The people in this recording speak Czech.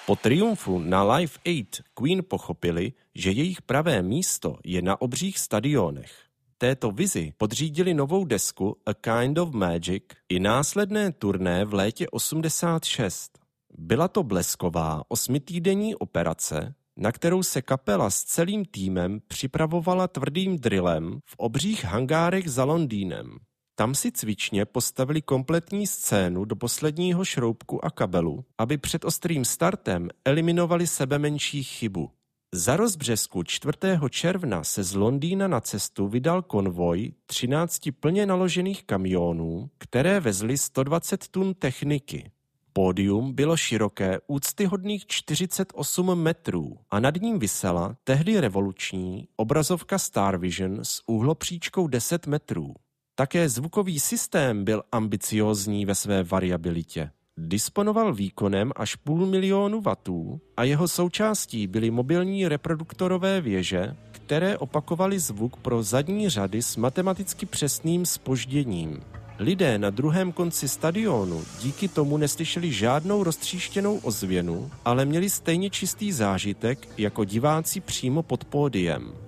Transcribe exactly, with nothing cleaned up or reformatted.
Po triumfu na Live Aid Queen pochopili, že jejich pravé místo je na obřích stadionech. Této vizi podřídili novou desku A Kind of Magic i následné turné v létě osmdesát šest. Byla to blesková osmitýdenní operace, na kterou se kapela s celým týmem připravovala tvrdým drillem v obřích hangárech za Londýnem. Tam si cvičně postavili kompletní scénu do posledního šroubku a kabelu, aby před ostrým startem eliminovali sebemenší chybu. Za rozbřesku čtvrtého června se z Londýna na cestu vydal konvoj třinácti plně naložených kamionů, které vezly sto dvacet tun techniky. Pódium bylo široké úctyhodných čtyřicet osm metrů a nad ním visela tehdy revoluční obrazovka Starvision s úhlopříčkou deset metrů. Také zvukový systém byl ambiciózní ve své variabilitě. Disponoval výkonem až půl milionu wattů a jeho součástí byly mobilní reproduktorové věže, které opakovaly zvuk pro zadní řady s matematicky přesným zpožděním. Lidé na druhém konci stadionu díky tomu neslyšeli žádnou roztříštěnou ozvěnu, ale měli stejně čistý zážitek jako diváci přímo pod pódiem.